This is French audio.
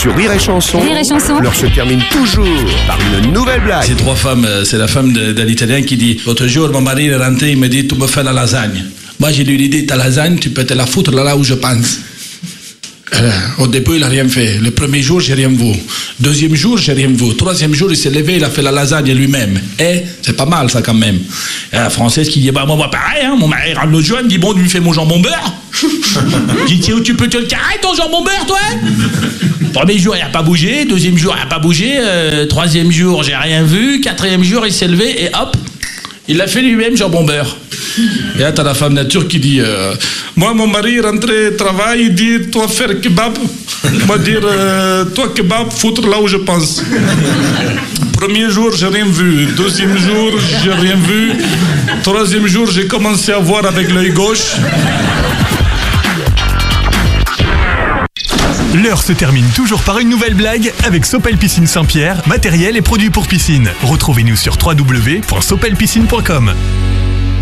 Sur Rire et Chanson, Rire et Chanson, l'heure se termine toujours par une nouvelle blague. C'est trois femmes, c'est la femme de l'Italien qui dit « L'autre jour, mon mari est rentré, il me dit « Tu me fais la lasagne ». Moi, j'ai lui dit « Ta lasagne, tu peux te la foutre là où je pense ». Au début, il n'a rien fait. Le premier jour, j'ai rien vu. Deuxième jour, j'ai rien vu. Troisième jour, il s'est levé, il a fait la lasagne lui-même. Et c'est pas mal, ça, quand même. Et la Française qui dit, bah, moi, pareil, hein, mon mari rentre l'autre jour, il me dit, bon, tu me fais mon jambon beurre. Je dis, tu peux te le carrer, ton jambon beurre, toi? Premier jour, il n'a pas bougé. Deuxième jour, il n'a pas bougé. Troisième jour, j'ai rien vu. Quatrième jour, il s'est levé et hop, il l'a fait lui-même, jambon beurre. Et là, t'as la femme nature qui dit moi, mon mari rentré travail, il dit toi faire kebab. Moi dire toi kebab, foutre là où je pense. Premier jour, j'ai rien vu. Deuxième jour, j'ai rien vu. Troisième jour, j'ai commencé à voir avec l'œil gauche. L'heure se termine toujours par une nouvelle blague avec Sopel Piscine Saint-Pierre, matériel et produits pour piscine. Retrouvez-nous sur www.sopelpiscine.com.